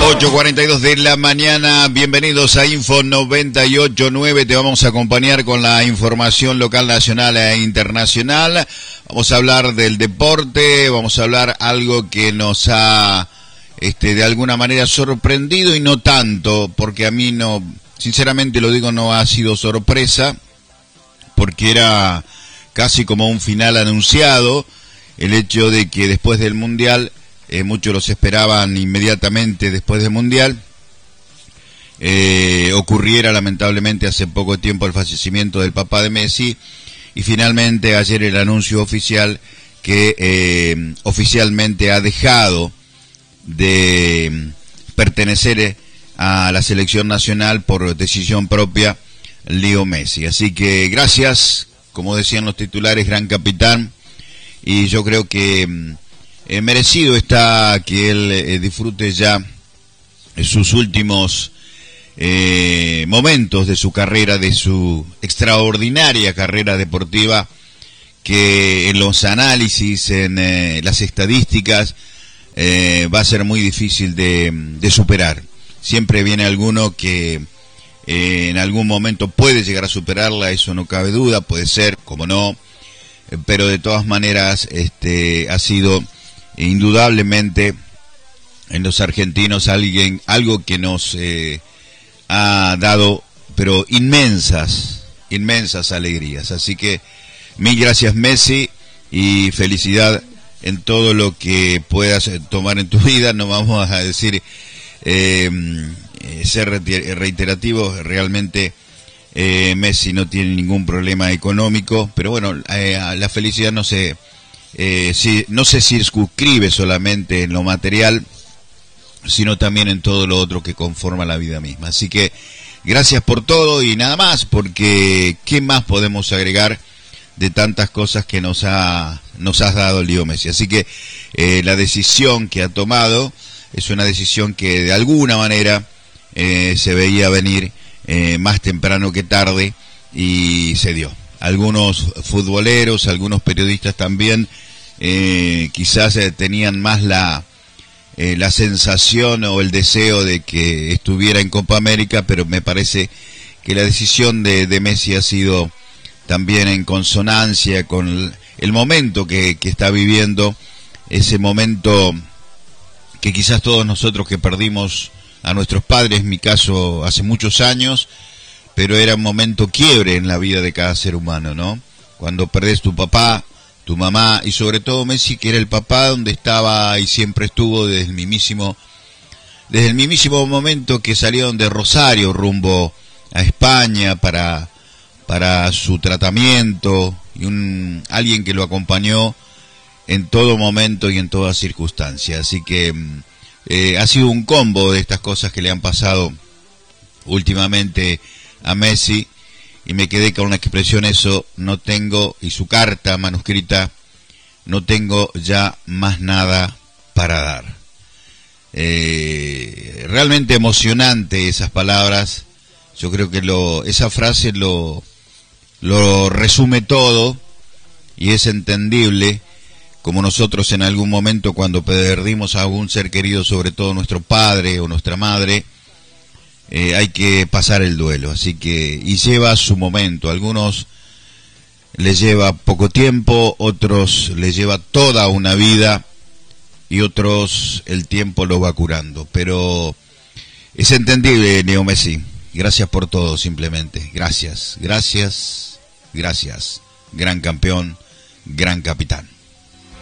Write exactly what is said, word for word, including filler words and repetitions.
ocho cuarenta y dos de la mañana, bienvenidos a Info noventa y ocho punto nueve, te vamos a acompañar con la información local, nacional e internacional. Vamos a hablar del deporte, vamos a hablar algo que nos ha, este, de alguna manera sorprendido y no tanto, porque a mí no, sinceramente lo digo, no ha sido sorpresa, porque era casi como un final anunciado, el hecho de que después del Mundial, Eh, muchos los esperaban inmediatamente después del Mundial, eh, ocurriera lamentablemente hace poco tiempo el fallecimiento del papá de Messi, y finalmente ayer el anuncio oficial que eh, oficialmente ha dejado de pertenecer a la selección nacional por decisión propia Leo Messi. Así que gracias, como decían los titulares, gran capitán, y yo creo que Eh, merecido está que él eh, disfrute ya sus últimos eh, momentos de su carrera, de su extraordinaria carrera deportiva, que en los análisis, en eh, las estadísticas, eh, va a ser muy difícil de, de superar. Siempre viene alguno que eh, en algún momento puede llegar a superarla, eso no cabe duda, puede ser, como no, eh, pero de todas maneras este ha sido indudablemente en los argentinos alguien, algo que nos eh, ha dado, pero inmensas, inmensas alegrías. Así que mil gracias, Messi, y felicidad en todo lo que puedas tomar en tu vida. No vamos a decir eh, ser reiterativos, realmente eh, Messi no tiene ningún problema económico, pero bueno, eh, la felicidad no se Eh, sí, no se circunscribe solamente en lo material, sino también en todo lo otro que conforma la vida misma. Así que gracias por todo y nada más, porque ¿qué más podemos agregar de tantas cosas que nos ha nos has dado Leo Messi? Así que eh, la decisión que ha tomado es una decisión que de alguna manera eh, se veía venir eh, más temprano que tarde, y se dio. Algunos futboleros, algunos periodistas también, eh, quizás eh, tenían más la eh, la sensación o el deseo de que estuviera en Copa América, pero me parece que la decisión de, de Messi ha sido también en consonancia con el, el momento que, que está viviendo, ese momento que quizás todos nosotros que perdimos a nuestros padres, en mi caso hace muchos años, pero era un momento quiebre en la vida de cada ser humano, ¿no? Cuando perdés tu papá, tu mamá, y sobre todo Messi, que era el papá donde estaba y siempre estuvo desde el mismísimo, desde el mismísimo momento que salieron de Rosario rumbo a España para, para su tratamiento, y un, alguien que lo acompañó en todo momento y en toda circunstancia. Así que eh, ha sido un combo de estas cosas que le han pasado últimamente a Messi, y me quedé con una expresión: eso no tengo, y su carta manuscrita, no tengo ya más nada para dar. Eh, realmente emocionante esas palabras. Yo creo que lo, esa frase lo, lo resume todo, y es entendible, como nosotros en algún momento cuando perdimos a algún ser querido, sobre todo nuestro padre o nuestra madre, Eh, hay que pasar el duelo. Así que, y lleva su momento. Algunos les lleva poco tiempo, otros les lleva toda una vida, y otros el tiempo lo va curando. Pero es entendible, Leo Messi. Gracias por todo, simplemente. Gracias, gracias, gracias. Gran campeón, gran capitán.